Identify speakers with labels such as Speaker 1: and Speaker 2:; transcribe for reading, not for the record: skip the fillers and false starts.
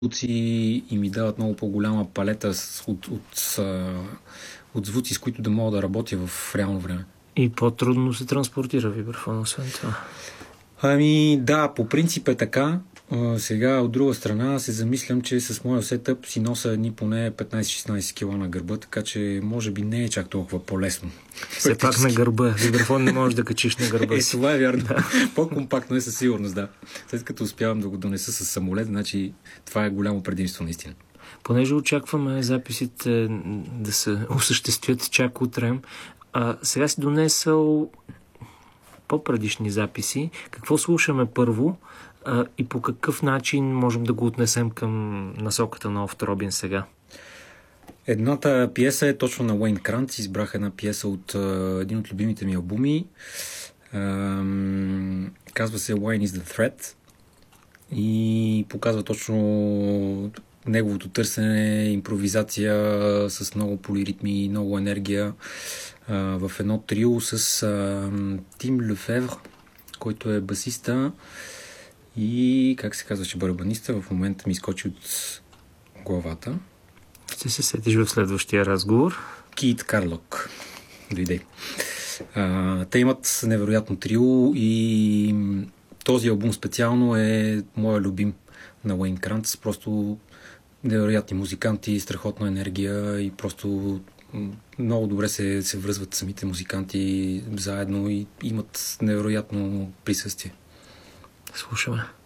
Speaker 1: звуци и ми дават много по-голяма палета от звуци, с които да мога да работя в реално време.
Speaker 2: И по-трудно се транспортира вибрафон, освен това.
Speaker 1: Ами да, по принцип е така. Сега от друга страна се замислям, че с моя сетъп си нося едни поне 15-16 кг на гърба, така че може би не е чак толкова по-лесно.
Speaker 2: Все пак на гърба. Вибрафон не можеш да качиш на гърба си.
Speaker 1: Това е вярно. Да. По-компактно е със сигурност, да. След като успявам да го донеса с самолет, значи това е голямо предимство наистина.
Speaker 2: Понеже очакваме записите да се осъществят чак утре, сега си донесъл по-предишни записи. Какво слушаме първо и по какъв начин можем да го отнесем към насоката на Офт Робин сега?
Speaker 1: Едната пиеса е точно на Уейн Кранц. Избрах една пиеса от един от любимите ми албуми. Казва се Wine is the Thread и показва точно неговото търсене, импровизация с много полиритми, много енергия в едно трио с Тим Лефевр, който е басиста и, как се казваше, барабаниста. В момента ми изкочи от главата.
Speaker 2: Ще се сетиш в следващия разговор.
Speaker 1: Кит Карлок дойде. Те имат невероятно трио и този албум специално е моя любим на Уейн Кранц. Просто невероятни музиканти, страхотна енергия и просто много добре се връзват самите музиканти заедно и имат невероятно присъствие.
Speaker 2: Слушаме.